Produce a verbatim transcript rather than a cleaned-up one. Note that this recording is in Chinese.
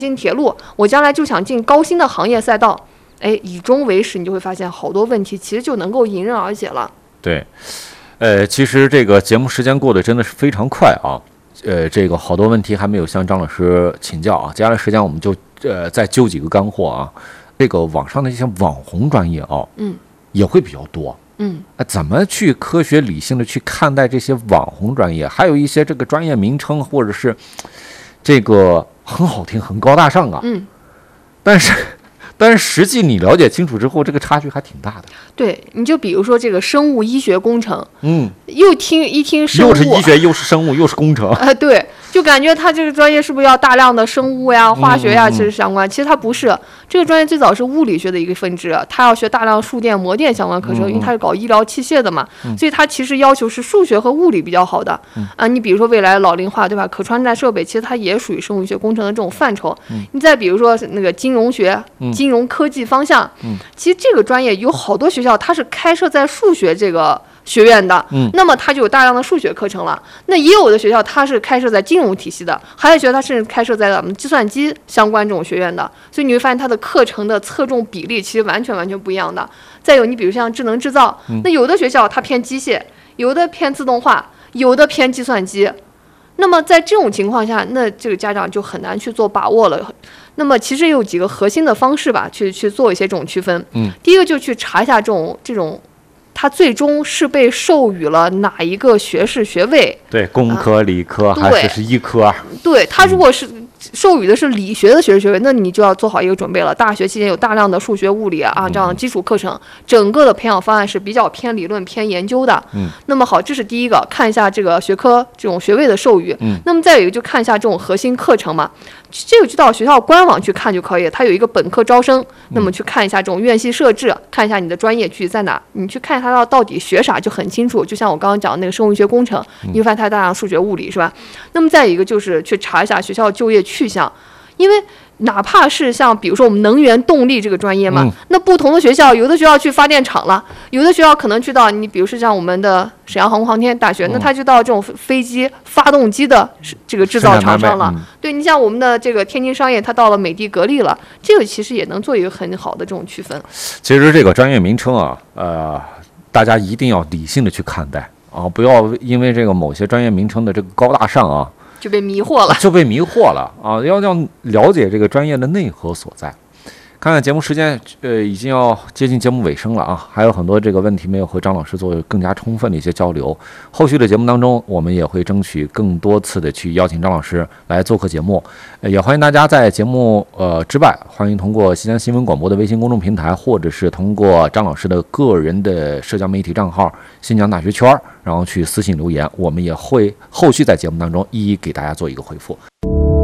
进铁路，我将来就想进高薪的行业赛道，哎，以终为始，你就会发现好多问题其实就能够迎刃而解了。 对，呃，其实这个节目时间过得真的是非常快啊，呃，这个好多问题还没有向张老师请教啊，接下来时间我们就呃再揪几个干货啊。这个网上的一些网红专业啊， 嗯， 也会比较多。 嗯， 怎么去科学理性的去看待这些网红专业？还有一些这个专业名称或者是这个很好听、很高大上啊， 嗯， 但是但是实际你了解清楚之后，这个差距还挺大的。 对，你就比如说这个生物医学工程， 嗯， 又听一听生物， 又是医学，又是生物，又是工程啊、呃，对，就感觉它这个专业是不是要大量的生物呀、化学呀，其实相关。嗯嗯嗯，其实它不是，这个专业最早是物理学的一个分支，它要学大量数电、模电相关课程，因为它是搞医疗器械的嘛，嗯、所以它其实要求是数学和物理比较好的。嗯、啊，你比如说未来老龄化，对吧？可穿戴设备，其实它也属于生物医学工程的这种范畴。嗯、你再比如说那个金融学、嗯、金融科技方向，嗯、其实这个专业有好多学校它是开设在数学这个学院的，嗯，那么它就有大量的数学课程了。那也有的学校它是开设在金融体系的，还有学校它甚至开设在咱们计算机相关这种学院的，所以你会发现它的课程的侧重比例其实完全完全不一样的。再有你比如像智能制造，嗯、那有的学校它偏机械，有的偏自动化，有的偏计算机。那么在这种情况下，那这个家长就很难去做把握了。那么其实有几个核心的方式吧，去去做一些这种区分。嗯，第一个就去查一下这种这种。他最终是被授予了哪一个学士学位？对， 工科、理科、啊、还是是医科？ 对，他如果是授予的是理学的学士学位，那你就要做好一个准备了。大学期间有大量的数学、物理啊这样的基础课程，整个的培养方案是比较偏理论、偏研究的。嗯，那么好，这是第一个，看一下这个学科这种学位的授予。嗯，那么再有一个就看一下这种核心课程嘛。这个就到学校官网去看就可以，它有一个本科招生，那么去看一下这种院系设置，看一下你的专业具体在哪，你去看一下它到底学啥就很清楚。就像我刚刚讲的那个生物医学工程，你会发现它大量数学、物理是吧？那么再一个就是去查一下学校就业去向，因为哪怕是像比如说我们能源动力这个专业嘛，嗯、那不同的学校，有的学校去发电厂了，有的学校可能去到你比如说像我们的沈阳航空航天大学，嗯、那他就到这种飞机发动机的这个制造厂商了。嗯、对，你像我们的这个天津商业，它到了美的格力了，这个其实也能做一个很好的这种区分。 其实这个专业名称啊，呃，大家一定要理性的去看待啊，不要因为这个某些专业名称的这个高大上啊。 就被迷惑了， 就被迷惑了啊！要要了解这个专业的内核所在。看看节目时间，呃，已经要接近节目尾声了啊，还有很多这个问题没有和张老师做更加充分的一些交流。后续的节目当中，我们也会争取更多次的去邀请张老师来做客节目，呃、也欢迎大家在节目呃之外，欢迎通过西南新闻广播的微信公众平台，或者是通过张老师的个人的社交媒体账号新疆大学圈，然后去私信留言，我们也会后续在节目当中一一给大家做一个回复。